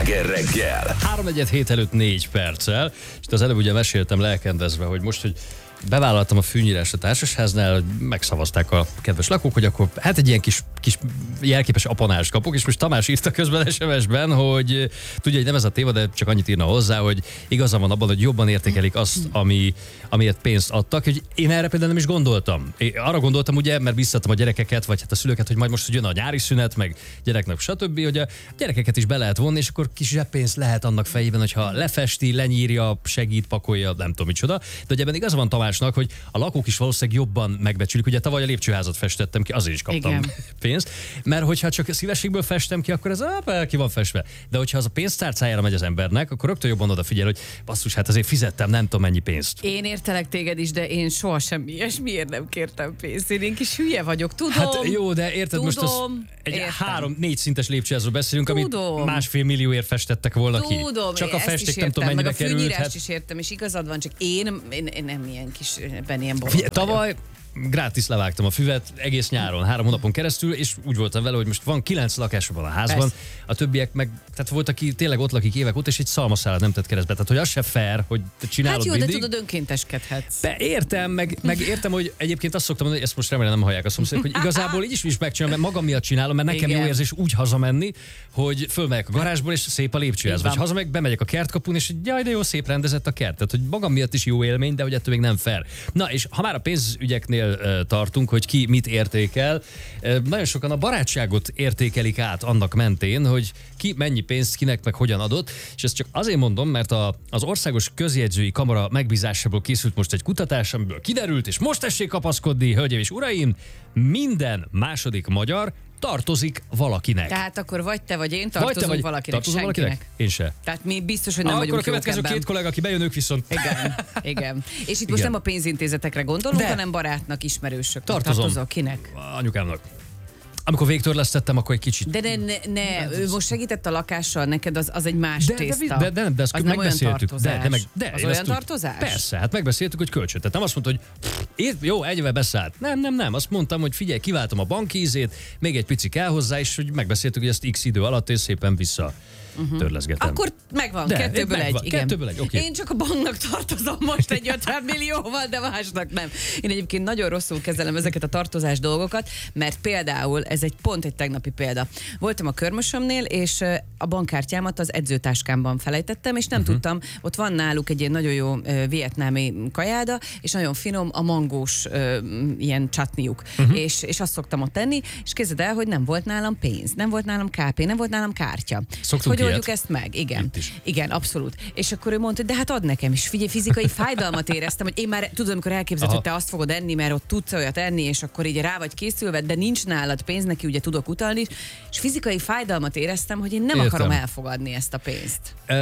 Sláger reggel! 3-1 előtt 4 perccel, és az előbb ugye meséltem lelkendezve, hogy most, hogy bevállaltam a fűnyírás a társasháznál, hogy megszavazták a kedves lakók, hogy akkor hát egy ilyen kis jelképes apanást kapok, és most Tamás írta közben SMS-ben, hogy tudja, hogy nem ez a téma, de csak annyit írna hozzá, hogy igaza van abban, hogy jobban értékelik azt, amiért pénzt adtak, hogy én erre például nem is gondoltam. Én arra gondoltam ugye, mert visszaadtam a gyerekeket, vagy hát a szülőket, hogy majd most jön a nyári szünet, meg gyereknek, stb., hogy a gyerekeket is be lehet vonni, és akkor kis zseppénzt lehet annak fejében, hogyha lefesti, lenyírja, segít, pakolja, nem tudom micsoda. De hogy ebben igaza van Tamásnak, hogy a lakók is valószínűleg jobban megbecsülik. Ugye tavaly a lépcsőházat festettem ki, azért is kaptam pénzt, mert hogyha csak szívességből festem ki, akkor ez ki van festve. De hogyha az a pénztárcájára megy az embernek, akkor rögtön jobban odafigyel, hogy basszus, hát azért fizettem nem tudom mennyi pénzt. Én értelek téged is, de én sohasem ilyesmiért nem kértem pénzt. Én kis hülye vagyok, tudom. Hát jó, de érted, most az egy 3-4 szintes lépcsőházról beszélünk, amit 1,5 millióért festettek volna ki. Csak a festék nem tudom mennyibe került. Meg a fűnyírást is értem, és igazad van, csak én nem ilyen kis, ebben ilyen tavaly grátis levágtam a füvet egész nyáron, 3 hónapon keresztül, és úgy voltam vele, hogy most van 9 lakásban a házban, persze. A többiek meg, tehát volt, aki tényleg ott lakik évek óta, és egy szalmaszállat nem tett keresztbe. Tehát, hogy az se fair, hogy te csinálod hát jó, mindig. de tudod, önkénteskedhetsz. De értem, meg értem, hogy egyébként azt szoktam mondani, ezt most remélem nem hallják a szomszédok, hogy igazából így is megcsinálom, mert magam miatt csinálom, mert nekem jó érzés úgy hazamenni, hogy fölmegyek a garázsból, és szép a lépcsőház. Vagy hazamegyek, bemegyek a kertkapun, és jaj, de jó, szép rendezett a kert. Tehát, hogy magam miatt is jó élmény, de hogy ettől még nem fair. Na, és ha már a pénzügyeknél tartunk, hogy ki mit értékel. Nagyon sokan a barátságot értékelik át annak mentén, hogy ki mennyi pénzt kinek meg hogyan adott, és ezt csak azért mondom, mert az Országos Közjegyzői Kamara megbízásából készült most egy kutatás, amiből kiderült, és most tessék kapaszkodni, hölgyeim és uraim, minden második magyar tartozik valakinek. Tehát akkor vagy te vagy én tartozunk valakinek, senkinek. Én se. Tehát mi biztos, hogy nem akkor vagyunk a következő jók 2 kollega, aki bejön, ők viszont. Igen. És itt most nem a pénzintézetekre gondolunk, hanem barátnak, ismerősök. Tartozom. Kinek? Anyukámnak. Amikor végtörlesztettem, akkor egy kicsit. De ne, ő most segített a lakással, neked az egy más tészta. De ezt az nem megbeszéltük. De az olyan tartozás? Persze, hát megbeszéltük, hogy kölcsön. Tehát nem azt mondta, hogy jó, egy éve beszállt. Nem. Azt mondtam, hogy figyelj, kiváltom a bankízét, még egy pici kell hozzá, és hogy megbeszéltük, hogy ezt x idő alatt és szépen vissza. Törleszgetem. Akkor megvan, kettőből egy. Kettőből egy, oké. Én csak a banknak tartozom most egy 50 millióval, de másnak nem. Én egyébként nagyon rosszul kezelem ezeket a tartozás dolgokat, mert például ez pont egy tegnapi példa. Voltam a körmösömnél, és a bankkártyámat az edzőtáskámban felejtettem, és nem tudtam, ott van náluk egy ilyen nagyon jó vietnámi kajáda, és nagyon finom a mangós ilyen csatniuk. És azt szoktam ott tenni, és képzeld el, hogy nem volt nálam pénz, nem volt nálam KP, nem volt nálam kártya. Hogy oldjuk ezt meg? Igen, abszolút. És akkor ő mondta, de hát ad nekem is. Figyelj, fizikai fájdalmat éreztem, hogy én már tudom, amikor elképzeld, hogy te azt fogod enni, mert ott tudsz olyat enni, és akkor így rá vagy készülve, de nincs nálad pénz, neki ugye tudok utalni, és fizikai fájdalmat éreztem, hogy én nem akarom elfogadni ezt a pénzt.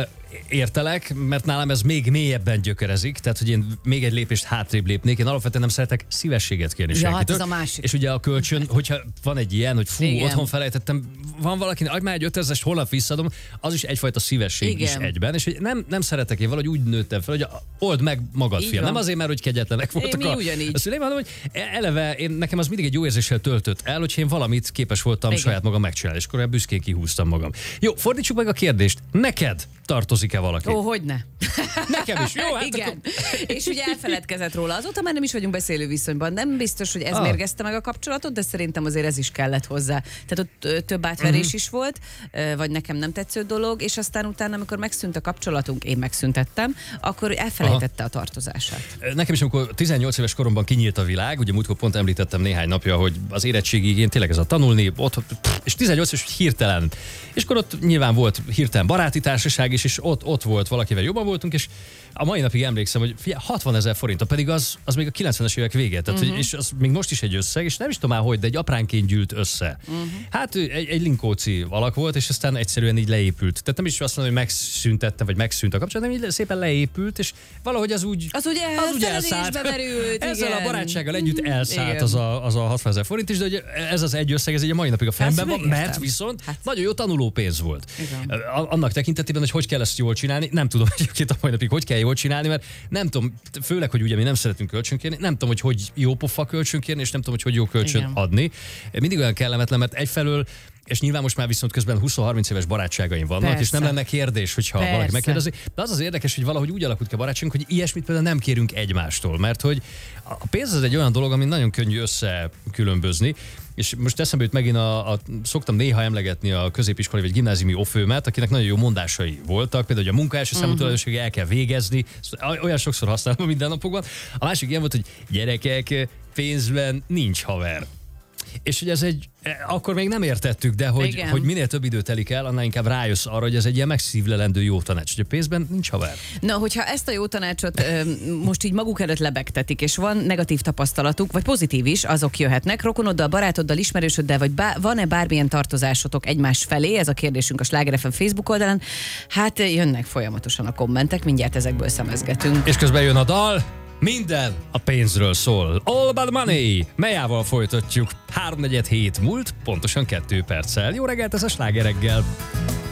Értelek, mert nálam ez még mélyebben gyökerezik, tehát hogy én még egy lépést hátrébb lépnék. Én alapvetően nem szeretek szívességet kérni senkitől. Hát ez a másik. És ugye a kölcsön, hogyha van egy ilyen, hogy otthon felejtettem, van valakinek, adj már egy 5000-est, holnap visszadom, az is egyfajta szívesség is egyben, és hogy nem szeretek, én valahogy úgy nőttem fel, hogy old meg magad, fiam. Nem azért, mert hogy kegyetlenek voltak a szüleim, hanem hogy eleve nekem az mindig egy jó érzéssel töltött el, hogy én valamit képes voltam saját magam megcsinálni, és akkor büszkén kihúztam magam. Jó, fordítsuk meg a kérdést. Neked tartozik-e valaki? Ó, hogyne. Nekem is. Jó, hát igen. Akkor... És ugye elfeledkezett róla. Azóta már nem is vagyunk beszélő viszonyban. Nem biztos, hogy ez mérgezte meg a kapcsolatot, de szerintem azért ez is kellett hozzá. Tehát ott több átverés is volt, vagy nekem nem tetsző dolog, és aztán utána, amikor megszűnt a kapcsolatunk, én megszüntettem, akkor elfelejtette a tartozását. Nekem is, amikor 18 éves koromban kinyílt a világ, ugye múltkor pont említettem néhány napja, hogy az érettségig én tényleg ez a tanulni, és 18 éves hirtelen. És akkor ott nyilván volt hirtelen baráti társaság is, és ott volt valakivel jobban voltunk, és a mai napig emlékszem, hogy 60 000 forint, pedig az még a 90-es évek vége, tehát, és az még most is egy összeg, és nem is tudom már hogy, de egy apránként gyűlt össze. Hát egy linkóci alak volt, és aztán egyszerűen így leépült. Tehát nem is azt mondom, hogy megszüntette, vagy megszűnt a kapcsolat, hanem így szépen leépült, és valahogy az úgy elszállt. Ezzel a barátsággal együtt elszállt az a 60 000 forint is, de hogy ez az egy összeg, ez egy a mai napig a fejemben van, mert viszont nagyon jó tanulópénz volt. Annak tekintetében, hogy kell ezt jól csinálni, nem tudom egyébként a mai napig, hogy kell jól csinálni, mert nem tudom, főleg, hogy ugye mi nem szeretünk kölcsönkérni, nem tudom, hogy jó pofa kölcsönkérni, és nem tudom, hogy jó kölcsön adni. Mindig olyan kellemetlen, mert egyfelől és nyilván most már viszont közben 20-30 éves barátságaim vannak, Persze. és nem lenne kérdés, hogyha Persze. valaki megkérdezi. De az érdekes, hogy valahogy úgy alakult ki a barátságunk, hogy ilyesmit például nem kérünk egymástól, mert hogy a pénz az egy olyan dolog, ami nagyon könnyű összekülönbözni, és most eszembe jut megint szoktam néha emlegetni a középiskolai vagy gimnáziumi ofőmet, akinek nagyon jó mondásai voltak, például, hogy a munka első számú tulajdonsága el kell végezni, olyan sokszor használom a mindennapokban. A másik ilyen volt, hogy gyerekek, pénzben nincs haver. És hogy ez akkor még nem értettük, de hogy minél több idő telik el, annál inkább rájössz arra, hogy ez egy ilyen megszívlelendő jó tanács, hogy a pénzben nincs haver. Na, hogyha ezt a jó tanácsot most így maguk előtt lebegtetik, és van negatív tapasztalatuk, vagy pozitív is, azok jöhetnek, rokonoddal, barátoddal, ismerősöddel, vagy van-e bármilyen tartozásotok egymás felé? Ez a kérdésünk a Sláger FM Facebook oldalán. Hát jönnek folyamatosan a kommentek, mindjárt ezekből szemezgetünk. És közben jön a dal. Minden a pénzről szól. All about money! Melyával folytatjuk. 3:47 múlt, pontosan 2 perccel. Jó reggelt, ez a Sláger reggel.